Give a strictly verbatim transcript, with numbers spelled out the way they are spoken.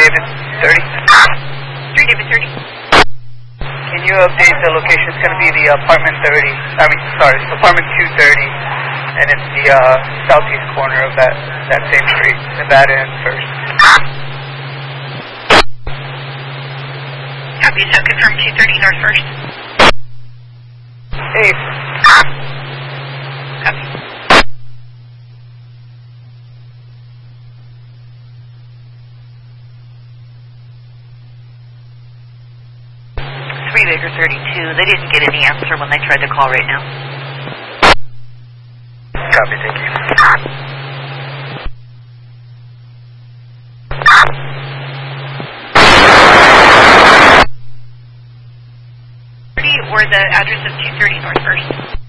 David thirty. three David thirty. Can you update the location? It's going to be the apartment thirty. I mean, sorry, apartment two thirty, and it's the uh, southeast corner of that that same street, Nevada and First. Copy, so confirm two thirty North First. Hey. Copy. three Baker thirty-two. They didn't get any answer when they tried to call right now. Copy, thank you. Or the address of two thirty North First.